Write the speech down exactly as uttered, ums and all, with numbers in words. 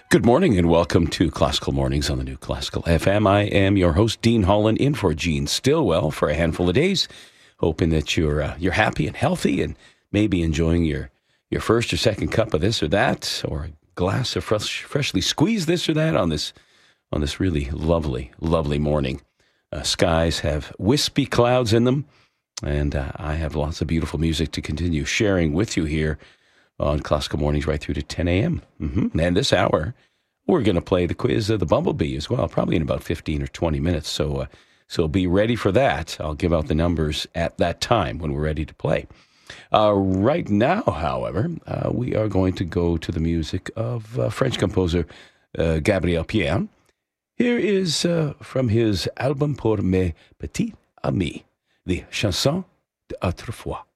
Good morning and welcome to Classical Mornings on the New Classical F M. I am your host, Dean Holland, in for Gene Stillwell for a handful of days, hoping that you're uh, you're happy and healthy and maybe enjoying your, your first or second cup of this or that, or a glass of fresh, freshly squeezed this or that on this on this really lovely, lovely morning. Uh, skies have wispy clouds in them, and uh, I have lots of beautiful music to continue sharing with you here on Classical Mornings right through to ten a.m. Mm-hmm. And this hour, we're going to play the quiz of the Bumblebee as well, probably in about fifteen or twenty minutes. So uh, so be ready for that. I'll give out the numbers at that time when we're ready to play. Uh, right now, however, uh, we are going to go to the music of uh, French composer uh, Gabriel Pierre. Here is uh, from his album Pour mes petits amis, the Chanson d'autrefois.